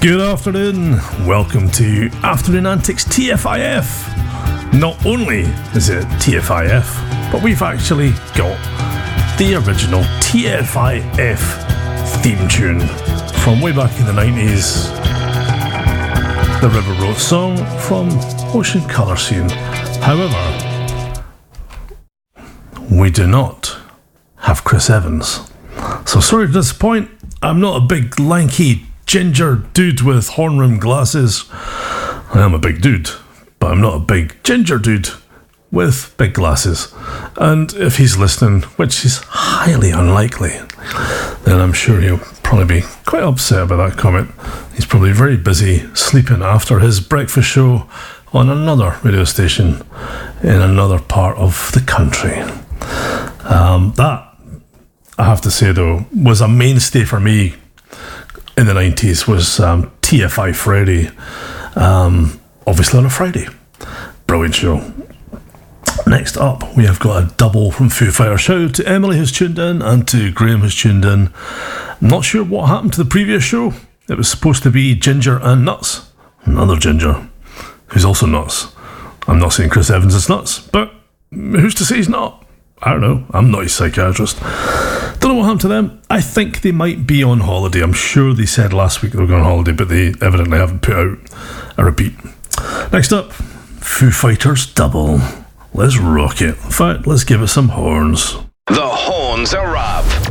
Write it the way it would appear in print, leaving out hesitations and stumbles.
Good afternoon. Welcome to Afternoon Antics TFIF. Not only is it TFIF, but we've actually got the original TFIF theme tune from way back in the 90s. The River Road song from Ocean Colour Scene. However, we do not have Chris Evans. So sorry to disappoint, I'm not a big lanky ginger dude with horn rimmed glasses. I am a big dude, but I'm not a big ginger dude with big glasses. And if he's listening, which is highly unlikely, then I'm sure he'll probably be quite upset about that comment. He's probably very busy sleeping after his breakfast show on another radio station in another part of the country. That, I have to say though, was a mainstay for me in the 90s, was TFI Friday, obviously on a Friday. Brilliant show. Next up, we have got a double from Foo Fighters. Shout out to Emily who's tuned in and to Graham who's tuned in. I'm not sure what happened to the previous show. It was supposed to be Ginger and Nuts. Another Ginger, who's also nuts. I'm not saying Chris Evans is nuts, but who's to say he's not? I don't know. I'm not a psychiatrist. Don't know what happened to them. I think they might be on holiday. I'm sure they said last week they were going on holiday, but they evidently haven't put out a repeat. Next up, Foo Fighters double. Let's rock it. In fact, let's give it some horns. The horns are up.